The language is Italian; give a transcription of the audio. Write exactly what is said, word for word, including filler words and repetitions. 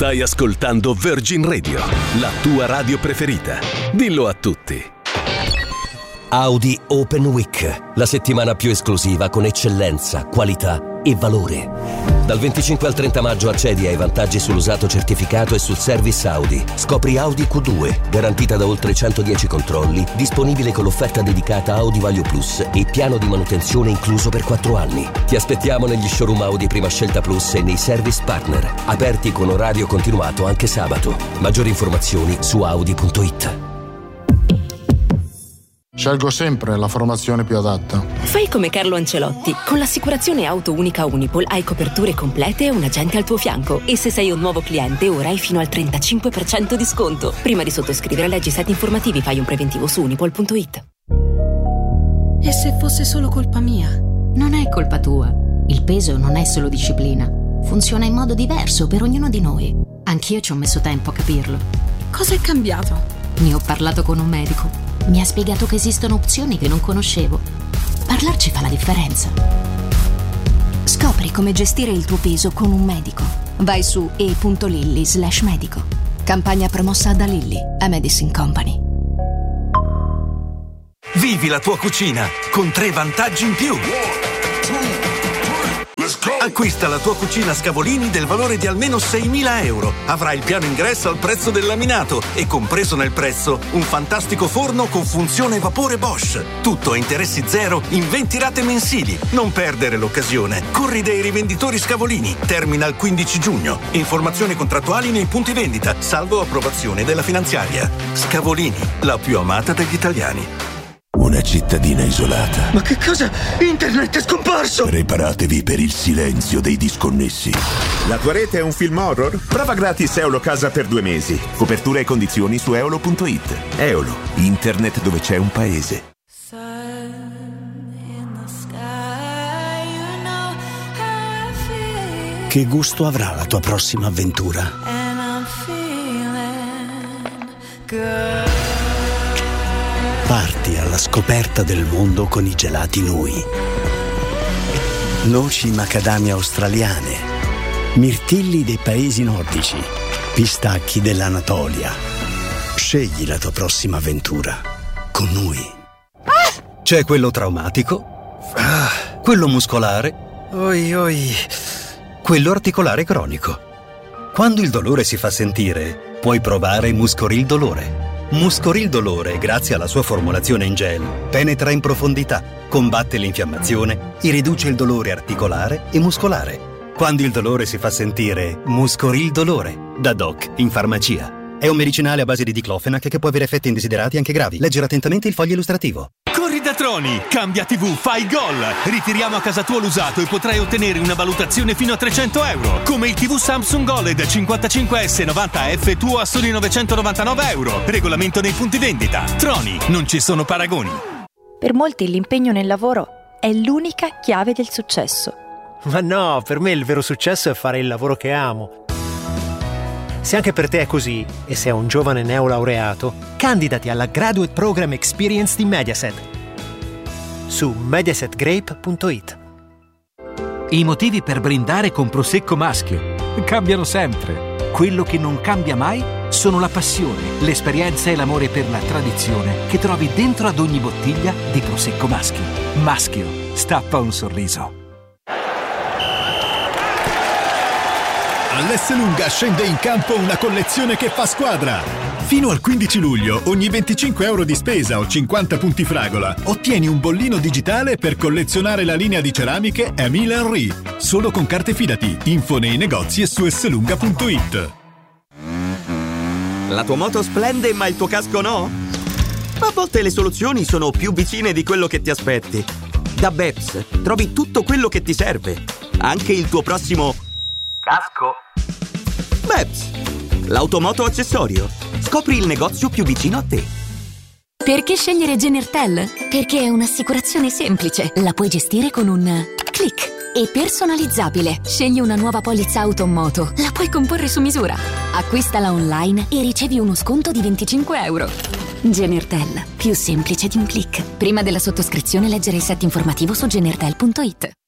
Stai ascoltando Virgin Radio, la tua radio preferita. Dillo a tutti. Audi Open Week, la settimana più esclusiva con eccellenza, qualità e valore. Dal venticinque al trenta maggio accedi ai vantaggi sull'usato certificato e sul service Audi. Scopri Audi Q due, garantita da oltre centodieci controlli, disponibile con l'offerta dedicata Audi Value Plus e piano di manutenzione incluso per quattro anni. Ti aspettiamo negli showroom Audi Prima Scelta Plus e nei service partner, aperti con orario continuato anche sabato. Maggiori informazioni su audi punto it. Scelgo sempre la formazione più adatta. Fai come Carlo Ancelotti. Con l'assicurazione auto unica Unipol hai coperture complete e un agente al tuo fianco. E se sei un nuovo cliente, ora hai fino al trentacinque per cento di sconto. Prima di sottoscrivere, leggi siti informativi, fai un preventivo su unipol punto it. E se fosse solo colpa mia? Non è colpa tua. Il peso non è solo disciplina. Funziona in modo diverso per ognuno di noi. Anch'io ci ho messo tempo a capirlo. Cosa è cambiato? Ne ho parlato con un medico. Mi ha spiegato che esistono opzioni che non conoscevo. Parlarci fa la differenza. Scopri come gestire il tuo peso con un medico. Vai su e punto lilly slash medico. Campagna promossa da Lilly, a Medicine Company. Vivi la tua cucina con tre vantaggi in più. Acquista la tua cucina Scavolini del valore di almeno seimila euro. Avrai il piano ingresso al prezzo del laminato e compreso nel prezzo un fantastico forno con funzione vapore Bosch. Tutto a interessi zero in venti rate mensili. Non perdere l'occasione. Corri dai rivenditori Scavolini. Termina il quindici giugno. Informazioni contrattuali nei punti vendita, salvo approvazione della finanziaria. Scavolini, la più amata degli italiani. Una cittadina isolata. Ma che cosa? Internet è scomparso! Preparatevi per il silenzio dei disconnessi. La tua rete è un film horror? Prova gratis Eolo Casa per due mesi. Copertura e condizioni su eolo punto it. Eolo, internet dove c'è un paese. Che gusto avrà la tua prossima avventura? Parti alla scoperta del mondo con i gelati Nui. Noci macadamia australiane, mirtilli dei paesi nordici, pistacchi dell'Anatolia. Scegli la tua prossima avventura con Nui. C'è quello traumatico, ah, quello muscolare, oi oi, quello articolare cronico. Quando il dolore si fa sentire, puoi provare Muscoril Dolore. Muscoril Dolore, grazie alla sua formulazione in gel, penetra in profondità, combatte l'infiammazione e riduce il dolore articolare e muscolare. Quando il dolore si fa sentire, Muscoril Dolore, da Doc in farmacia. È un medicinale a base di diclofenac che può avere effetti indesiderati anche gravi. Leggere attentamente il foglio illustrativo. Corri da Troni, cambia tivù, fai gol. Ritiriamo a casa tua l'usato e potrai ottenere una valutazione fino a trecento euro. Come il tivù Samsung OLED cinquantacinque S novanta F tuo a soli novecentonovantanove euro. Regolamento nei punti vendita. Troni, non ci sono paragoni. Per molti l'impegno nel lavoro è l'unica chiave del successo. Ma no, per me il vero successo è fare il lavoro che amo. Se anche per te è così, e sei un giovane neolaureato, candidati alla Graduate Program Experience di Mediaset su mediaset grape punto it. I motivi per brindare con Prosecco Maschio cambiano sempre. Quello che non cambia mai sono la passione, l'esperienza e l'amore per la tradizione che trovi dentro ad ogni bottiglia di Prosecco Maschio. Maschio, stappa un sorriso. All'Esselunga scende in campo una collezione che fa squadra. Fino al quindici luglio, ogni venticinque euro di spesa o cinquanta punti fragola, ottieni un bollino digitale per collezionare la linea di ceramiche Emile Henry. Solo con carte Fidati. Info nei negozi e su esselunga punto it. La tua moto splende, ma il tuo casco no? A volte le soluzioni sono più vicine di quello che ti aspetti. Da Beps trovi tutto quello che ti serve. Anche il tuo prossimo casco. Beps, l'automoto accessorio. Scopri il negozio più vicino a te. Perché scegliere Genertel? Perché è un'assicurazione semplice. La puoi gestire con un click. E personalizzabile. Scegli una nuova polizza auto o moto. La puoi comporre su misura. Acquistala online e ricevi uno sconto di venticinque euro. Genertel. Più semplice di un click. Prima della sottoscrizione leggere il set informativo su genertel punto it.